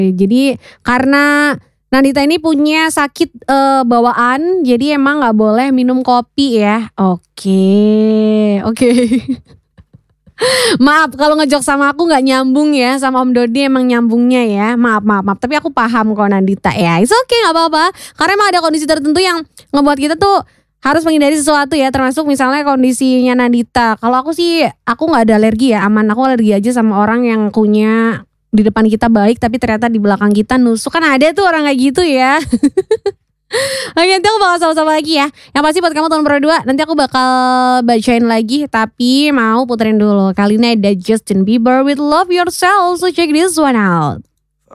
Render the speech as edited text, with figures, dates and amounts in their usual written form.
Jadi karena Nandita ini punya sakit bawaan, jadi emang nggak boleh minum kopi ya. Oke. Maaf kalau ngejok sama aku nggak nyambung ya, sama Om Dodi emang nyambungnya ya. Maaf. Tapi aku paham kok Nandita ya. It's okay, nggak apa-apa. Karena emang ada kondisi tertentu yang ngebuat kita tuh harus menghindari sesuatu ya, termasuk misalnya kondisinya Nandita. Kalau aku sih, aku nggak ada alergi ya, aman. Aku alergi aja sama orang yang punya di depan kita baik, tapi ternyata di belakang kita nusuk. Kan ada tuh orang kayak gitu ya. Oke, nanti aku bakal sama-sama lagi ya. Yang pasti buat kamu tahun berdua, nanti aku bakal bacain lagi. Tapi mau puterin dulu. Kali ini ada Justin Bieber with Love Yourself. So check this one out.